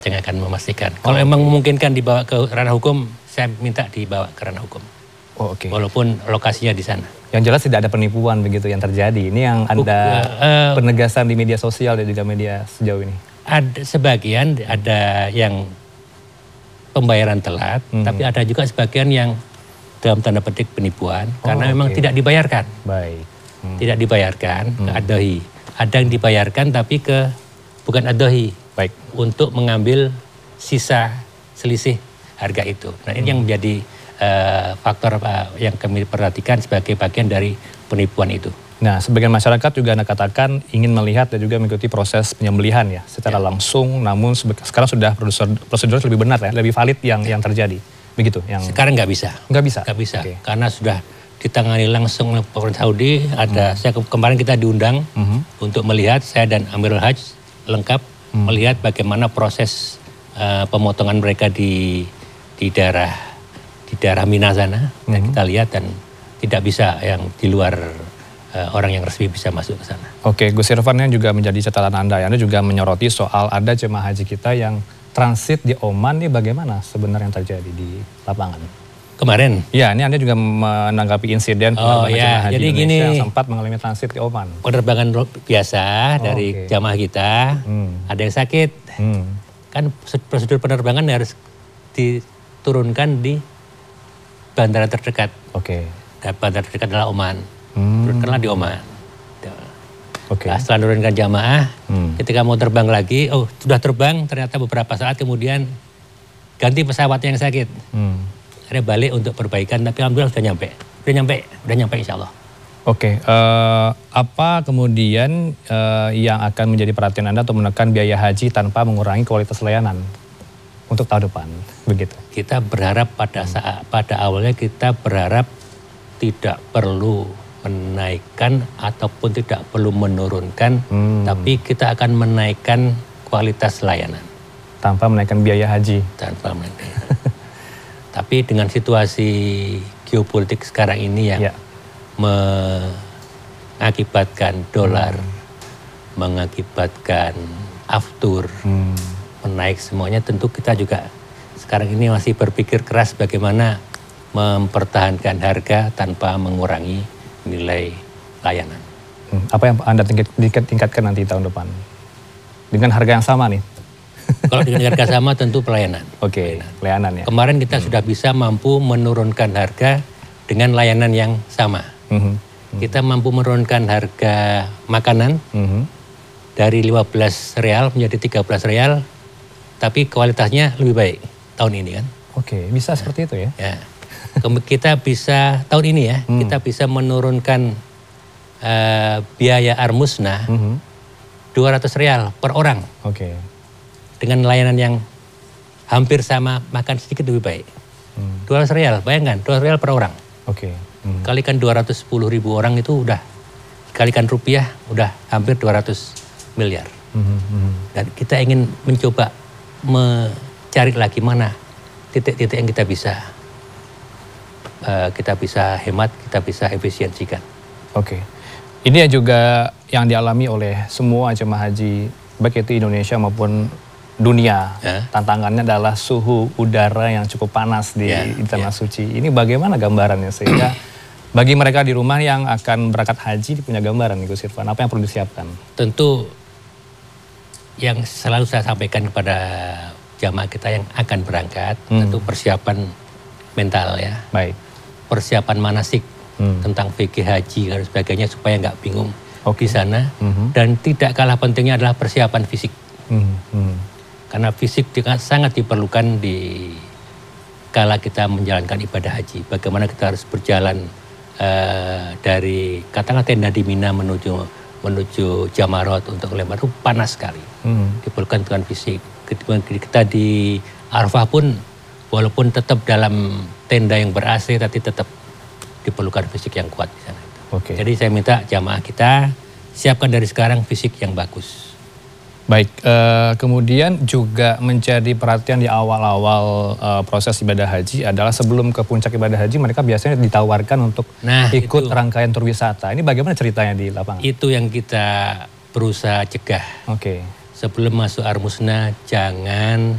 yang akan memastikan. Kalau emang memungkinkan dibawa ke ranah hukum, saya minta dibawa ke ranah hukum. Oh, oke. Walaupun lokasinya di sana. Yang jelas tidak ada penipuan begitu yang terjadi. Ini yang Anda penegasan di media sosial dan juga media sejauh ini. Ada sebagian, ada yang pembayaran telat, tapi ada juga sebagian yang dalam tanda petik penipuan, karena memang tidak dibayarkan. Baik. Tidak dibayarkan ke adohi. Ada yang dibayarkan tapi bukan adohi. Baik. Untuk mengambil sisa selisih harga itu. Nah ini yang menjadi faktor yang kami perhatikan sebagai bagian dari penipuan itu. Nah, sebagian masyarakat juga Anda katakan ingin melihat dan juga mengikuti proses penyembelihan ya secara langsung, namun sekarang sudah prosedur lebih benar ya, lebih valid yang terjadi. Begitu yang sekarang nggak bisa. Nggak bisa. Nggak bisa. Karena sudah ditangani langsung oleh pemerintah Saudi. Saya kemarin kita diundang untuk melihat, saya dan Amirul Hajj lengkap melihat bagaimana proses pemotongan mereka di daerah Mina sana. Dan kita lihat dan tidak bisa yang di luar orang yang resmi bisa masuk ke sana. Oke, Gus Irfan yang juga menjadi catatan Anda juga menyoroti soal ada jemaah haji kita yang transit di Oman, nih bagaimana sebenarnya yang terjadi di lapangan? Kemarin? Ya, ini Anda juga menanggapi insiden penerbangan jemaah haji Indonesia yang sempat mengalami transit di Oman. Penerbangan biasa dari jamaah kita, ada yang sakit. Kan prosedur penerbangan harus diturunkan di bandara terdekat. Dan bandara terdekat adalah Oman. Turunkanlah di Oman. Nah, setelah menurunkan jamaah, ketika mau terbang lagi, sudah terbang, ternyata beberapa saat kemudian ganti pesawat yang sakit. Ada balik untuk perbaikan, tapi alhamdulillah sudah nyampe insya Allah. Apa kemudian yang akan menjadi perhatian Anda untuk menekan biaya haji tanpa mengurangi kualitas layanan untuk tahun depan, begitu? Kita berharap pada awalnya kita berharap tidak perlu menaikkan ataupun tidak perlu menurunkan, tapi kita akan menaikkan kualitas layanan. Tanpa menaikkan biaya haji? Tanpa menaikkan. Tapi dengan situasi geopolitik sekarang ini yang mengakibatkan dolar, mengakibatkan aftur, menaik semuanya, tentu kita juga sekarang ini masih berpikir keras bagaimana mempertahankan harga tanpa mengurangi nilai layanan. Apa yang Anda tingkatkan nanti tahun depan? Dengan harga yang sama nih? Kalau dengan harga sama tentu pelayanan. Pelayanan ya. Kemarin kita sudah bisa mampu menurunkan harga dengan layanan yang sama. Kita mampu menurunkan harga makanan dari 15 real menjadi 13 real, tapi kualitasnya lebih baik tahun ini kan. Bisa seperti itu ya? Kita bisa tahun ini ya, kita bisa menurunkan biaya armusna 200 real per orang. Dengan layanan yang hampir sama, makan sedikit lebih baik. 200 real, bayangkan 200 real per orang. Kalikan 210.000 orang itu udah, kalikan rupiah udah hampir 200 miliar. Dan kita ingin mencoba mencari lagi mana titik-titik yang kita bisa hemat, kita bisa efisiensikan. Ini juga yang dialami oleh semua jemaah haji, baik itu Indonesia maupun dunia. Tantangannya adalah suhu udara yang cukup panas di Tanah Suci. Ini bagaimana gambarannya sehingga bagi mereka di rumah yang akan berangkat haji punya gambaran nih Gus Irfan, apa yang perlu disiapkan? Tentu yang selalu saya sampaikan kepada jamaah kita yang akan berangkat, tentu persiapan mental ya. Persiapan manasik tentang fikih haji dan sebagainya supaya nggak bingung di sana. Dan tidak kalah pentingnya adalah persiapan fisik. Karena fisik sangat diperlukan di kala kita menjalankan ibadah haji. Bagaimana kita harus berjalan dari katakanlah tenda di Mina menuju Jamarot untuk lempar itu panas sekali. Diperlukan dengan fisik. Kita di Arafah pun walaupun tetap dalam tenda yang ber-AC, tapi tetap diperlukan fisik yang kuat di sana. Jadi saya minta jamaah kita siapkan dari sekarang fisik yang bagus. Kemudian juga menjadi perhatian di awal-awal proses ibadah haji adalah sebelum ke puncak ibadah haji mereka biasanya ditawarkan untuk ikut rangkaian tur wisata. Ini bagaimana ceritanya di lapangan? Itu yang kita berusaha cegah. Sebelum masuk armusna jangan